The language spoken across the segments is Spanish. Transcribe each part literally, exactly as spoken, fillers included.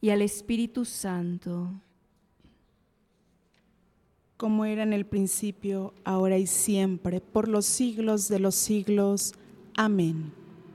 y al Espíritu Santo, como era en el principio, ahora y siempre, por los siglos de los siglos. Amén.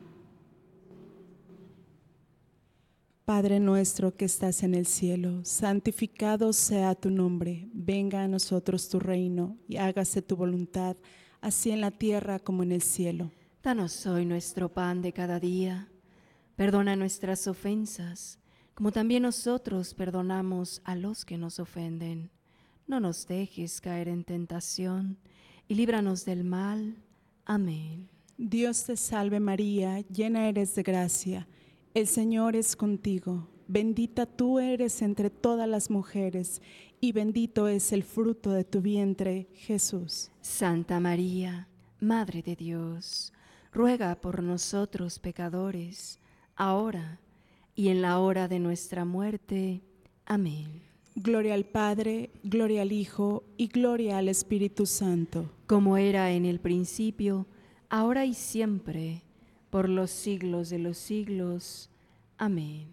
Padre nuestro que estás en el cielo, santificado sea tu nombre. Venga a nosotros tu reino y hágase tu voluntad, así en la tierra como en el cielo. danos hoy nuestro pan de cada día. Perdona nuestras ofensas, como también nosotros perdonamos a los que nos ofenden. No nos dejes caer en tentación y líbranos del mal. Amén. Dios te salve María, llena eres de gracia. El Señor es contigo. Bendita tú eres entre todas las mujeres, y bendito es el fruto de tu vientre, Jesús. Santa María, Madre de Dios, ruega por nosotros pecadores, ahora y en la hora de nuestra muerte. Amén. Gloria al Padre, gloria al Hijo y gloria al Espíritu Santo. Como era en el principio, ahora y siempre, por los siglos de los siglos. Amén.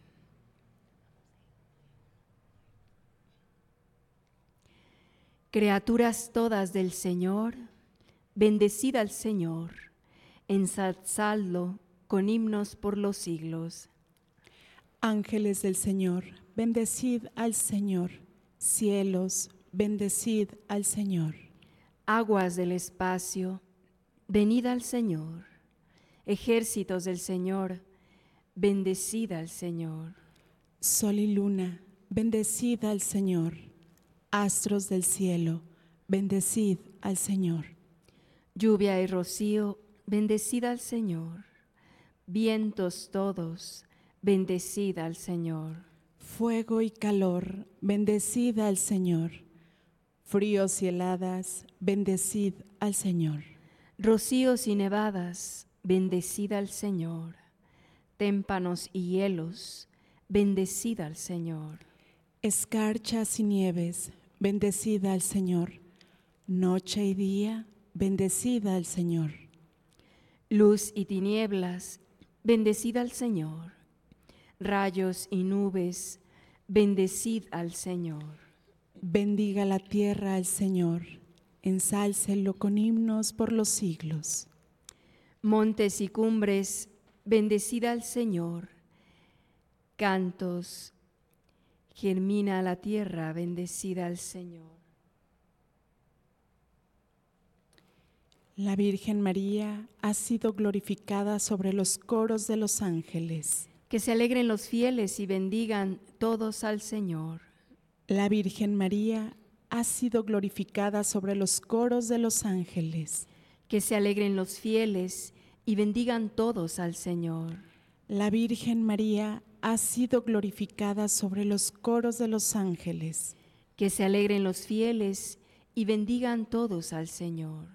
Criaturas todas del Señor, bendecid al Señor, ensalzadlo con himnos por los siglos. Ángeles del Señor, bendecid al Señor. Cielos, bendecid al Señor. Aguas del espacio, venid al Señor. Ejércitos del Señor, bendecid al Señor. Sol y luna, bendecid al Señor. Astros del cielo, bendecid al Señor. Lluvia y rocío, bendecid al Señor. Vientos todos, bendecid al Señor. Fuego y calor, bendecid al Señor. Fríos y heladas, bendecid al Señor. Rocíos y nevadas, bendecid al Señor. Témpanos y hielos, bendecid al Señor. Escarchas y nieves, bendecid al Señor. Noche y día, bendecid al Señor. Luz y tinieblas, bendecid al Señor. Rayos y nubes, bendecid al Señor. Bendiga la tierra al Señor, ensálcelo con himnos por los siglos. Montes y cumbres, bendecid al Señor. Cantos, germina la tierra, bendecida al Señor. La Virgen María ha sido glorificada sobre los coros de los ángeles. Que se alegren los fieles y bendigan todos al Señor. La Virgen María ha sido glorificada sobre los coros de los ángeles. Que se alegren los fieles y bendigan todos al Señor. La Virgen María ha sido glorificada sobre los coros de los ángeles. Que se alegren los fieles y bendigan todos al Señor.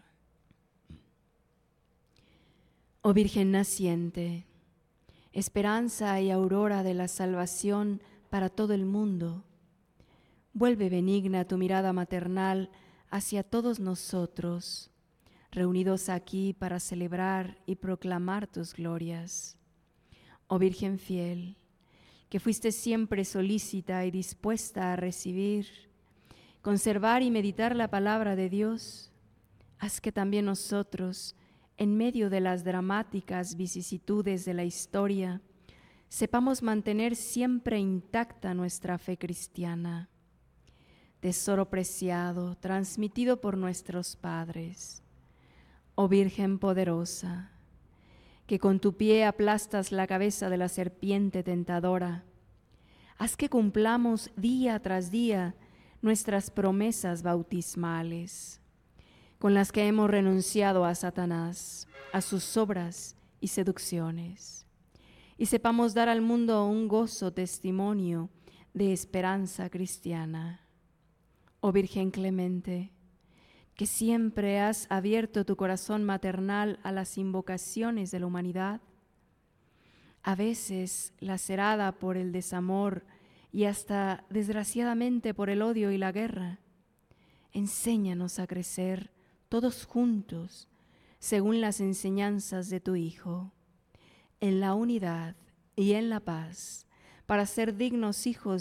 Oh Virgen naciente, esperanza y aurora de la salvación para todo el mundo, vuelve benigna tu mirada maternal hacia todos nosotros, reunidos aquí para celebrar y proclamar tus glorias. Oh Virgen fiel, que fuiste siempre solícita y dispuesta a recibir, conservar y meditar la palabra de Dios, haz que también nosotros, en medio de las dramáticas vicisitudes de la historia, sepamos mantener siempre intacta nuestra fe cristiana, tesoro preciado, transmitido por nuestros padres. Oh Virgen poderosa, que con tu pie aplastas la cabeza de la serpiente tentadora, haz que cumplamos día tras día nuestras promesas bautismales, con las que hemos renunciado a Satanás, a sus obras y seducciones, y sepamos dar al mundo un gozo testimonio de esperanza cristiana. Oh Virgen clemente, que siempre has abierto tu corazón maternal a las invocaciones de la humanidad, a veces lacerada por el desamor y hasta desgraciadamente por el odio y la guerra, enséñanos a crecer todos juntos, según las enseñanzas de tu Hijo, en la unidad y en la paz, para ser dignos hijos